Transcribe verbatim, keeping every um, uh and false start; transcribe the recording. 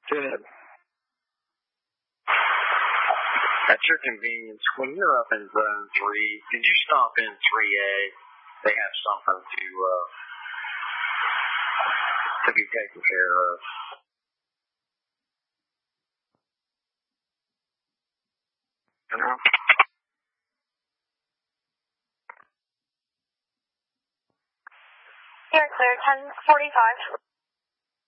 Good. At your convenience, when you're up in Zone three, did you stop in three A? They have something to uh, to be taken care of. You know? You're clear, ten forty-five.